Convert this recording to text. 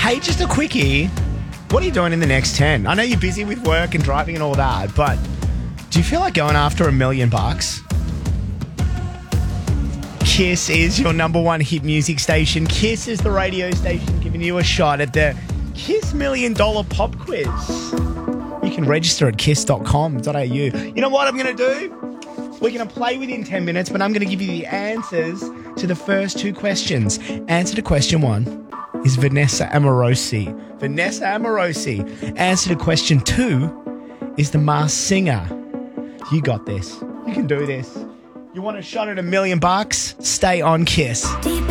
Hey, just a quickie. What are you doing in the next 10? I know you're busy with work and driving and all that, but do you feel like going after $1 million? Kiss is your number one hit music station. Kiss is the radio station giving you a shot at the Kiss $1 Million Pop Quiz. You can register at kiss.com.au. You know what I'm going to do? We're going to play within 10 minutes, but I'm going to give you the answers to the first two questions. Answer to question 1 is Vanessa Amorosi. Vanessa Amorosi. Answer to question 2 is The Masked Singer. You got this. You can do this. You want a shot at $1 million? Stay on Kiss.